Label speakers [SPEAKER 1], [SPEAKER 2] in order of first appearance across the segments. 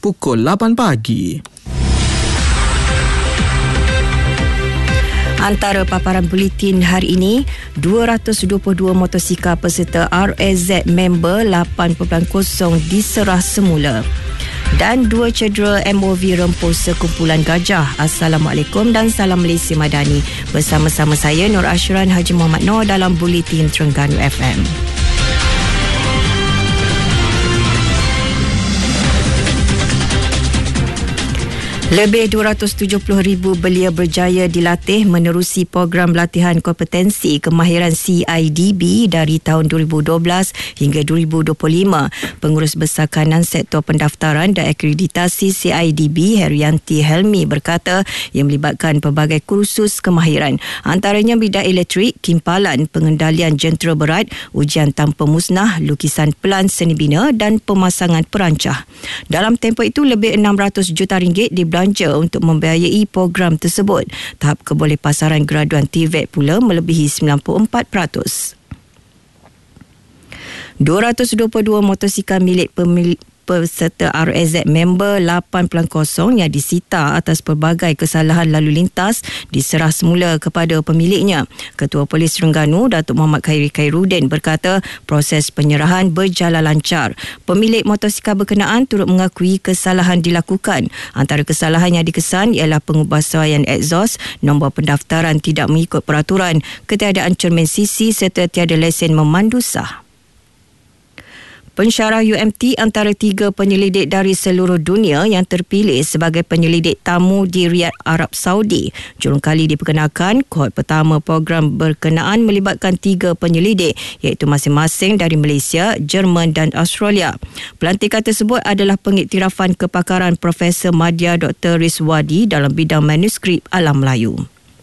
[SPEAKER 1] pukul 8 pagi.
[SPEAKER 2] Antara paparan buletin hari ini, 222 motosikal peserta RAZ member 8.0 diserah semula. Dan 2 cedera MOV rempuh sekumpulan gajah. Assalamualaikum dan salam Malaysia Madani. Bersama-sama saya Nur Ashran Haji Muhammad Noor dalam Buletin Terengganu FM. Lebih 270,000 belia berjaya dilatih menerusi program latihan kompetensi kemahiran CIDB dari tahun 2012 hingga 2025. Pengurus Besar Kanan Sektor Pendaftaran dan Akreditasi CIDB, Herianti Helmi berkata yang melibatkan pelbagai kursus kemahiran, antaranya bidang elektrik, kimpalan, pengendalian jentera berat, ujian tanpa musnah, lukisan pelan seni bina dan pemasangan perancah. Dalam tempoh itu, lebih 600 juta ringgit dibelanja untuk membiayai program tersebut. Tahap kebolehpasaran graduan TVET pula melebihi 94%. 222 motosikal milik peserta RAZ member 8.0 yang disita atas pelbagai kesalahan lalu lintas diserah semula kepada pemiliknya. Ketua Polis Terengganu, Datuk Muhammad Khairuddin berkata proses penyerahan berjalan lancar. Pemilik motosikal berkenaan turut mengakui kesalahan dilakukan. Antara kesalahan yang dikesan ialah pengubahsuaian exhaust, nombor pendaftaran tidak mengikut peraturan, ketiadaan cermin sisi serta tiada lesen memandu sah. Pensyarah UMT antara 3 penyelidik dari seluruh dunia yang terpilih sebagai penyelidik tamu di Riyadh, Arab Saudi. Jurung kali diperkenalkan, kohort pertama program berkenaan melibatkan 3 penyelidik iaitu masing-masing dari Malaysia, Jerman dan Australia. Pelantikan tersebut adalah pengiktirafan kepakaran Profesor Madya Dr. Rizwadi dalam bidang manuskrip alam Melayu.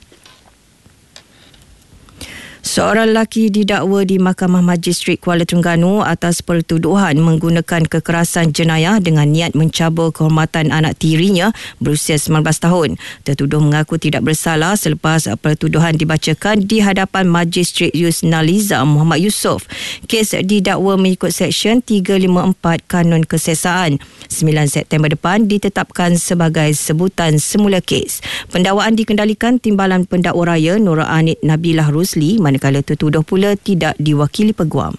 [SPEAKER 2] Seorang lelaki didakwa di Mahkamah Magistrat Kuala Terengganu atas pertuduhan menggunakan kekerasan jenayah dengan niat mencabur kehormatan anak tirinya berusia 19 tahun. Tertuduh mengaku tidak bersalah selepas pertuduhan dibacakan di hadapan Magistrat Yusnaliza Muhammad Yusof. Kes didakwa mengikut Seksyen 354 Kanun Kesesaan. 9 September depan ditetapkan sebagai sebutan semula kes. Pendakwaan dikendalikan Timbalan Pendakwa Raya Nur Anid Nabilah Rusli, manakala tertuduh pula tidak diwakili peguam.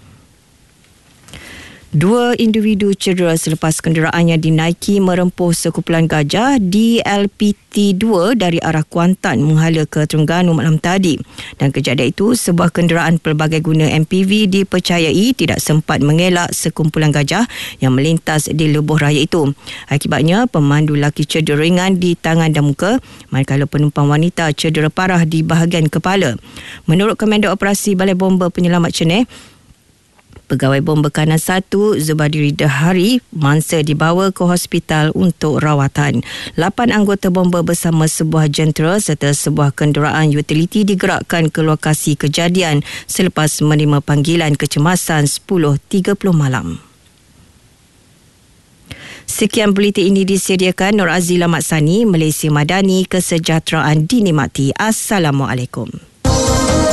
[SPEAKER 2] 2 individu cedera selepas kenderaannya dinaiki merempuh sekumpulan gajah di LPT2 dari arah Kuantan menghala ke Terengganu malam tadi. Dan kejadian itu, sebuah kenderaan pelbagai guna MPV dipercayai tidak sempat mengelak sekumpulan gajah yang melintas di lebuh raya itu. Akibatnya, pemandu lelaki cedera ringan di tangan dan muka, manakala penumpang wanita cedera parah di bahagian kepala. Menurut Komandan Operasi Balai Bomba Penyelamat Ceneh, Pegawai Bomba Kanan 1 Zubadiri Dahari mangsa dibawa ke hospital untuk rawatan. 8 anggota bomba bersama sebuah jentera serta sebuah kenderaan utiliti digerakkan ke lokasi kejadian selepas menerima panggilan kecemasan 10.30 malam. Sekian buletin ini disediakan Nur Azila Maksani, Malaysia Madani, kesejahteraan dinikmati. Assalamualaikum.